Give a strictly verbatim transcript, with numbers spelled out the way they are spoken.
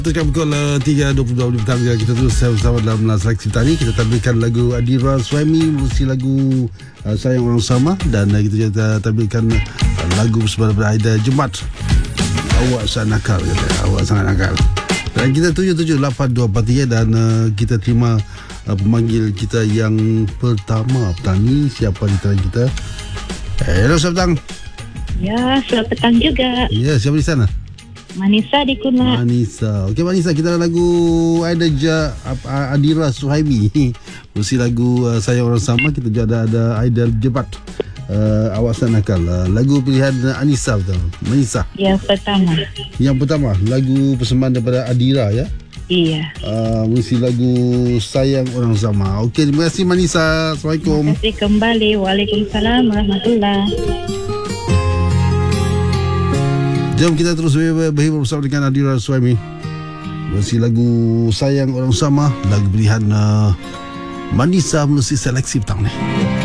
Tekan pukul uh, tiga dua puluh dua petang, kita terus bersama dalam seleksi petang ni. Kita tampilkan lagu Adira Suhaimi, mesti lagu uh, Sayang Orang Sama. Dan uh, kita juga tampilkan uh, lagu bersama daripada Aida Jumat, Awak Sangat Nakal, kata. Awak Sangat Nakal. Dan kita tujuh tujuh lapan dua empat tiga. Dan uh, kita terima uh, pemanggil kita yang pertama petang ni. Siapa di tengah kita? Hello, selamat petang. Ya, selamat petang juga. Ya, siapa di sana? Manisa di Kuna. Manisa. Okey Manisa, kita ada lagu Aida ja, Adira Suhaimi. Mesti lagu uh, Sayang Orang Sama. Kita juga ada, ada Aida Jebat, uh, Awak Sangat Nakal. Uh, lagu pilihan uh, Anissa, betul? Manisa. Yang pertama. Yang pertama, lagu persembahan daripada Adira, ya? Iya. Uh, mesti lagu Sayang Orang Sama. Okey, terima kasih Manisa. Assalamualaikum. Terima kasih kembali. Waalaikumsalam warahmatullahi. Jom kita terus berhibur bersama dengan Adira Suhaimi. Versi lagu Sayang Orang Sama, lagu pilihan uh, Manisa melalui seleksi petang ni.